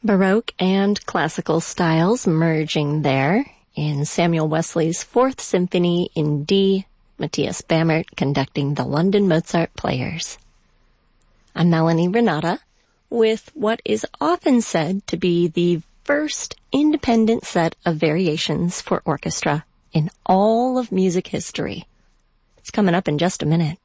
Baroque and classical styles merging there in Samuel Wesley's Fourth Symphony in D, Matthias Bamert conducting the London Mozart Players. I'm Melanie Renata with what is often said to be the first independent set of variations for orchestra in all of music history. It's coming up in just a minute.